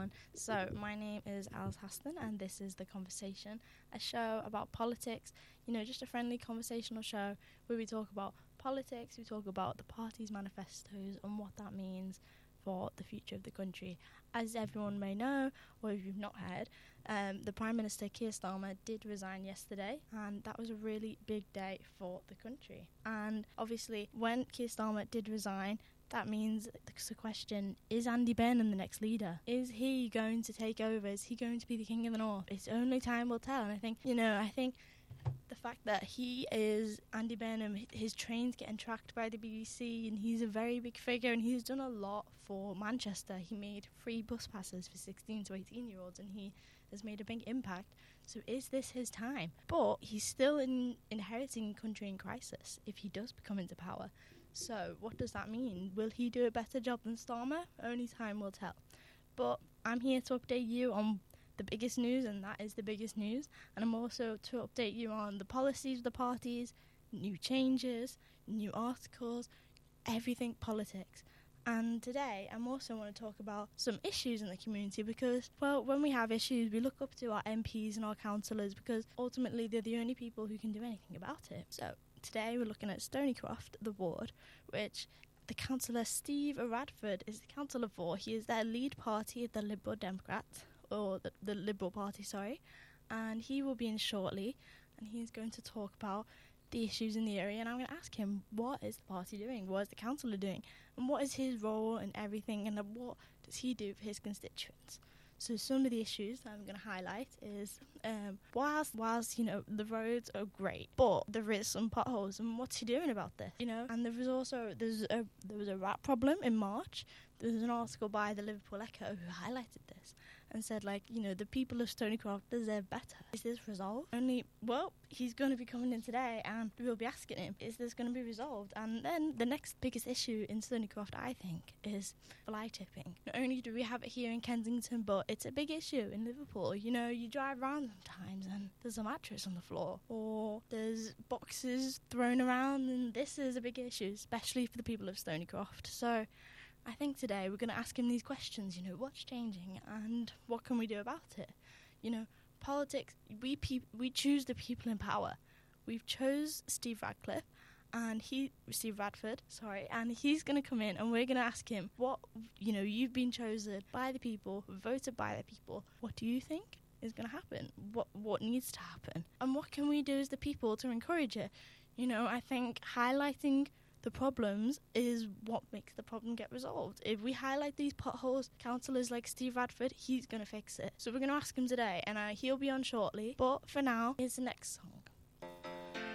everyone. So, my name is Alice Haston, and this is The Conversation, a show about politics, just a friendly conversational show where we talk about politics, we talk about the party's manifestos and what that means for the future of the country. As everyone may know, or if you've not heard, the Prime Minister Keir Starmer did resign yesterday, and that was a really big day for the country. And obviously, when Keir Starmer did resign, that means the question, is Andy Burnham the next leader? Is he going to take over? Is he going to be the King of the North? It's only time will tell. And I think the fact that he is Andy Burnham, his train's getting tracked by the BBC, and he's a very big figure, and he's done a lot for Manchester. He made free bus passes for 16 to 18-year-olds, and he has made a big impact. So is this his time? But he's still inheriting a country in crisis if he does become into power. So what does that mean? Will he do a better job than Starmer? Only time will tell. But I'm here to update you on the biggest news, and that is the biggest news. And I'm also to update you on the policies of the parties, new changes, new articles, everything politics. And today I'm also want to talk about some issues in the community because, when we have issues, we look up to our MPs and our councillors because ultimately they're the only people who can do anything about it. So today we're looking at Stonycroft, the ward, which the councillor Steve Radford is the councillor for. He is their lead party, the Liberal Democrats, or the Liberal Party, sorry. And he will be in shortly, and he's going to talk about the issues in the area, and I'm going to ask him, what is the party doing? What is the councillor doing? And what is his role in everything, and what does he do for his constituents? So some of the issues that I'm going to highlight is whilst the roads are great, but there is some potholes, and what's he doing about this? And there was a rat problem in March. There was an article by the Liverpool Echo who highlighted this and said, the people of Stonycroft deserve better. Is this resolved? He's going to be coming in today, and we'll be asking him, is this going to be resolved? And then the next biggest issue in Stonycroft, I think, is fly tipping. Not only do we have it here in Kensington, but it's a big issue in Liverpool. You drive around sometimes and there's a mattress on the floor, or there's boxes thrown around, and this is a big issue, especially for the people of Stonycroft. So I think today we're going to ask him these questions, what's changing and what can we do about it? Politics, we choose the people in power. We've chose Steve Radford, and he's going to come in and we're going to ask him, what, you've been chosen by the people, voted by the people. What do you think is going to happen? What needs to happen? And what can we do as the people to encourage it? I think highlighting the problems is what makes the problem get resolved. If we highlight these potholes, councillors like Steve Radford, he's going to fix it. So we're going to ask him today, and he'll be on shortly. But for now, here's the next song.